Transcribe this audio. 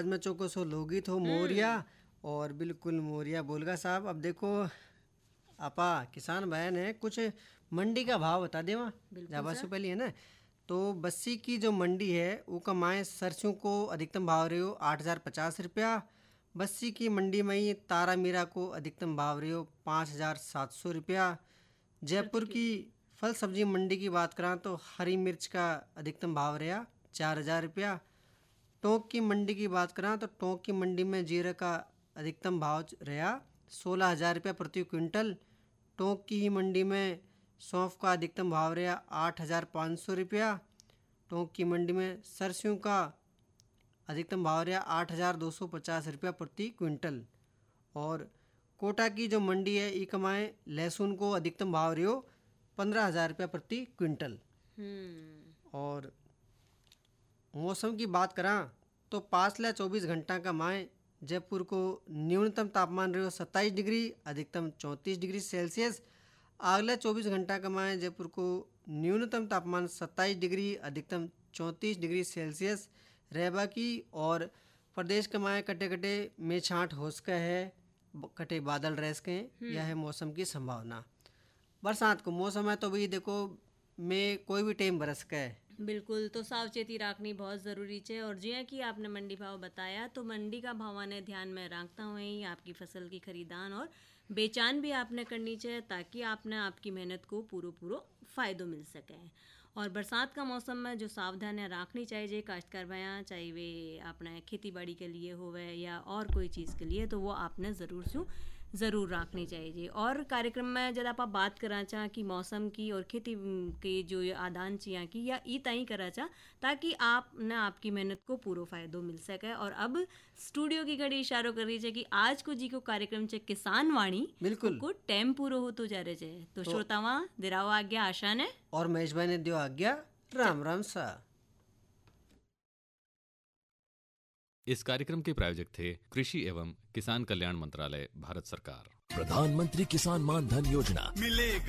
आज मैं चौको सो लोगित हो मोरिया और बिल्कुल मोरिया बोलगा साहब। अब देखो आपा किसान बहन है, कुछ मंडी का भाव बता देवा जाबा से पहले है ना। तो बस्सी की जो मंडी है वो कमाए सरसों को अधिकतम भाव रहे हो 8,050 रुपया। बस्सी की मंडी में ही तारा मीरा को अधिकतम भाव रहे हो 5,700 रुपया। जयपुर की फल सब्जी मंडी की बात करा तो हरी मिर्च का अधिकतम भाव रहा 4,000 रुपया। टोंक की मंडी की बात करा तो टोंक की मंडी में जीरे का अधिकतम भाव रहा 16,000 रुपया प्रति क्विंटल। टोंक की ही मंडी में सौंफ का अधिकतम भाव रहा 8,500 रुपया। टोंक की मंडी में सरसों का अधिकतम भाव रहा 8,250 रुपया प्रति क्विंटल। और कोटा की जो मंडी है ई कमाए लहसुन को अधिकतम भाव रहे हो 15,000 रुपया प्रति क्विंटल। और मौसम की बात करा तो पाछला 24 घंटा का माए जयपुर को न्यूनतम तापमान रहे 27 डिग्री, अधिकतम 34 डिग्री सेल्सियस। अगला 24 घंटा का माए जयपुर को न्यूनतम तापमान 27 डिग्री, अधिकतम 34 डिग्री सेल्सियस रहबा की। और प्रदेश के माए कटे कटे में छाँट हो सके है, कटे बादल रह सके। यह है मौसम की संभावना। बरसात को मौसम है तो भाई देखो में कोई भी टाइम बरस के है। बिल्कुल, तो सावचेती रखनी बहुत ज़रूरी है। और जिया कि आपने मंडी भाव बताया तो मंडी का भाव ने ध्यान में रखता हुए ही आपकी फसल की खरीदान और बेचान भी आपने करनी चाहिए ताकि आपने आपकी मेहनत को पूरो फ़ायदो मिल सके। और बरसात का मौसम में जो सावधानियाँ रखनी चाहिए काश्तकार भैया, चाहे वे अपने खेती बाड़ी के लिए होवे या और कोई चीज़ के लिए, तो वो आपने ज़रूर रखनी चाहिए। और कार्यक्रम में जब आप बात करा चाह कि मौसम की और खेती के जो आदान चिया की या ई तई करा चाह ताकि आप न आपकी मेहनत को पूरो फायदो मिल सके। और अब स्टूडियो की घड़ी इशारो कर रही है कि आज को जी को कार्यक्रम चे किसान वाणी बिल्कुल को टाइम पूरो होतो जा रहे है। तो श्रोतावा दिराओ आज्ञा आशा ने और महेश भाई ने दियो आज्ञा। राम राम सा। इस कार्यक्रम के प्रायोजक थे कृषि एवं किसान कल्याण मंत्रालय, भारत सरकार। प्रधानमंत्री किसान मान धन योजना। मिलेगा